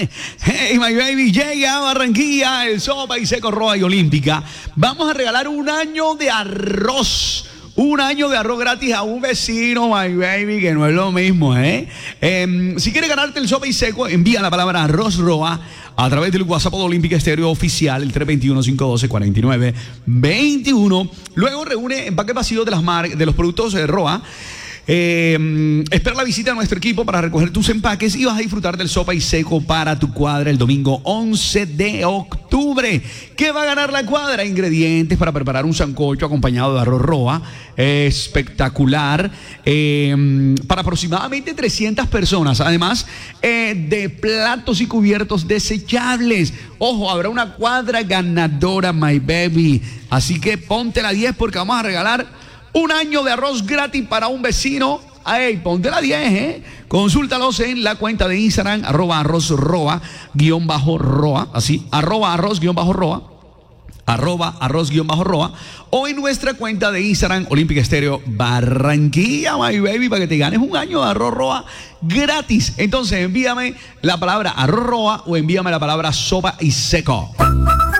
Hey, my baby, llega a Barranquilla, el Sopa y Seco Roa y Olímpica. Vamos a regalar un año de arroz. Un año de arroz gratis a un vecino, my baby, que no es lo mismo, ¿eh? Si quieres ganarte el Sopa y Seco, envía la palabra arroz roa a través del WhatsApp de Olímpica Estéreo Oficial, el 321-512-4921. Luego reúne empaque vacío de los productos de Roa. Espera la visita de nuestro equipo para recoger tus empaques y vas a disfrutar del Sopa y Seco para tu cuadra el domingo 11 de octubre. ¿Qué va a ganar la cuadra? Ingredientes para preparar un sancocho acompañado de arroz roa espectacular para aproximadamente 300 personas. Además de platos y cubiertos desechables. Ojo, habrá una cuadra ganadora, my baby. Así que ponte la 10 porque vamos a regalar un año de arroz gratis para un vecino. Ay, ponte la 10, Consúltalos en la cuenta de Instagram, @arrozroa_roa, así, @arroz_roa, @arroz_roa, o en nuestra cuenta de Instagram, Olímpica Estéreo Barranquilla, my baby, para que te ganes un año de arroz roa gratis. Entonces, envíame la palabra arroz roa o envíame la palabra sopa y seco.